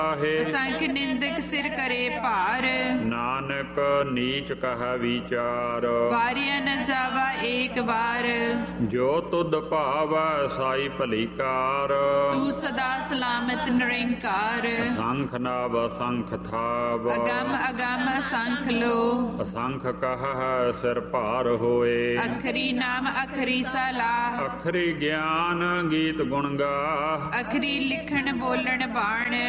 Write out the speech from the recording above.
ਅਸੰਖ ਨਿੰਦਕ ਸਿਰ ਕਰੇ ਭਾਰ। ਨਾਨਕ ਨੀਚ ਕਹ ਵਿਚਾਰ। ਵਾਰਿਆ ਨ ਜਾਵਾ ਏਕ ਵਾਰ। ਜੋ ਤੁਧ ਭਾਵੈ ਸਾਈ ਭਲੀ ਕਾਰ। ਤੂੰ ਸਦਾ ਸਲਾਮਤ ਨਿਰੰਕਾਰ। ਅਸੰਖ ਨਾਵ ਅਸੰਖ ਥਾਵ। ਅਗੰਮ ਅਗੰਮ ਅਸੰਖ ਲੋ। ਅਸੰਖ ਕਹ ਸਿਰ ਭਾਰ ਹੋਏ। ਅਖਰੀ ਨਾਮ ਅਖਰੀ ਸਲਾਹ। ਅਖਰੀ ਗਿਆਨ ਗੀਤ ਗੁਣ ਗਾਹ। ਅਖਰੀ ਲਿਖਣ ਬੋਲਣ ਬਾਣ।